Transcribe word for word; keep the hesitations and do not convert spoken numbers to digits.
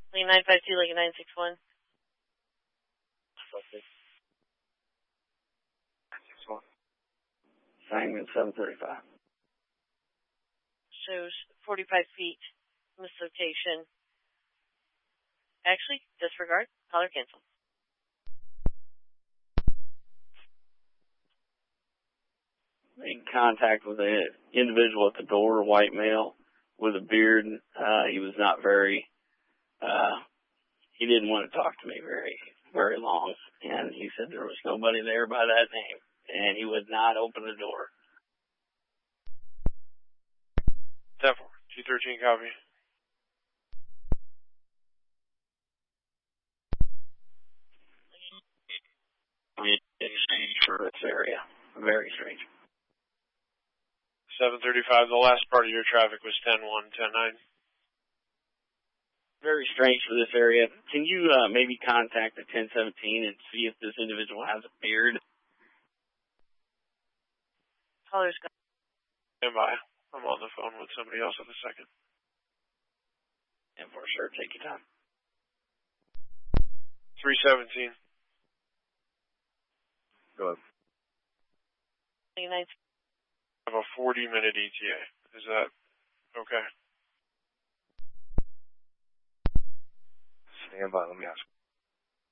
Lane nine five two, Lane nine six one. nine six one. Sangamon seven thirty-five. Shows forty-five feet from this location. Actually, disregard. Caller cancel. Made contact with an individual at the door, a white male with a beard. Uh, he was not very, uh, he didn't want to talk to me very, very long. And he said there was nobody there by that name. And he would not open the door. ten four, two thirteen, copy. Exchange for this area. Very strange. seven thirty-five, the last part of your traffic was ten one, ten nine. Very strange for this area. Can you uh, maybe contact the ten seventeen and see if this individual has a beard? Caller's gone. Stand by. I'm on the phone with somebody else in a second. And for sure, take your time. three seventeen. Go ahead. Lane nine. I have a forty minute E T A. Is that okay? Stand by. Let me ask.